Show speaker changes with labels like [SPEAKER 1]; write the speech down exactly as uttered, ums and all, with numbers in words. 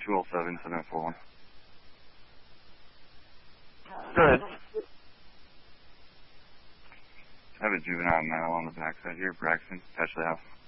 [SPEAKER 1] two oh seven, seven four one.
[SPEAKER 2] Good.
[SPEAKER 1] I have a juvenile male on the backside here, Braxton. Touch the house.